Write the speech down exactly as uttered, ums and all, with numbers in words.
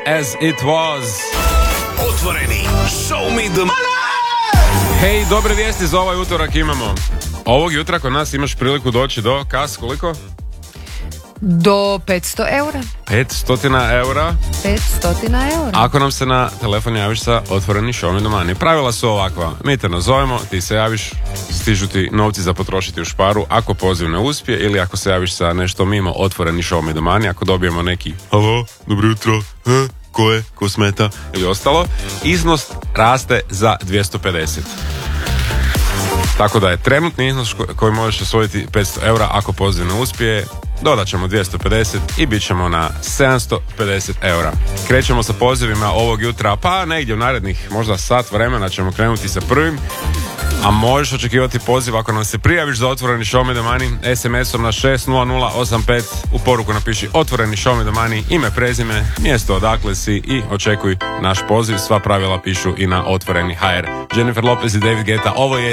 As It Was. Otvoreni, show me the money! Hej, dobre vijesti za ovaj utorak imamo. Ovog jutra kod nas imaš priliku doći do, kas, koliko? Do petsto eura. petsto eura. petsto eura. Ako nam se na telefon javiš sa otvoreni show me the money. Pravila su ovakva. Mi te nazovemo, ti se javiš, stižu ti novci za potrošiti u šparu ako poziv ne uspije ili ako se javiš sa nešto mimo otvoreni show me the money, ako dobijemo neki halo, dobro jutro, eh, ko je, ko smeta ili ostalo, iznos raste za dvjesto pedeset. Tako da je trenutni iznos koji možeš osvojiti petsto eura ako poziv ne uspije. Dodat ćemo dvjesto pedeset i bit ćemo na sedamsto pedeset eura. Krećemo sa pozivima ovog jutra, pa negdje u narednih možda sat vremena ćemo krenuti sa prvim. A možeš očekivati poziv ako nam se prijaviš za otvoreni show me the money es em esom na šest nula nula osam pet. U poruku napiši otvoreni show me the money, ime, prezime, mjesto odakle si i očekuj naš poziv. Sva pravila pišu i na otvoreni ha er. Jennifer Lopez i David Guetta, ovo je